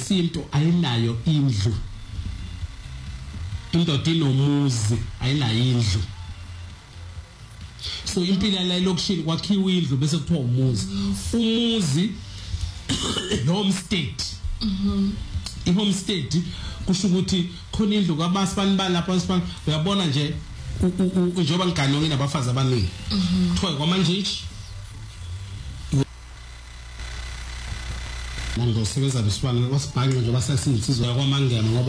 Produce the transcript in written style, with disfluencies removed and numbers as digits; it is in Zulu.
yesinto ayinayo indlu, indoda inomuzi ayinayo indlu. So impilo la lokishini kwakhiwa indlu bese kuthiwa umuzi. Umuzi homestead. I-homestead kusho ukuthi khona indlu kabasipani balapha asipani uyabona nje njengoba ngigano nginabafazi abaningi. Kuthiwa kwamanje manje usebenza besibani wasibhange nje basasinsizwa kwamangema ngoba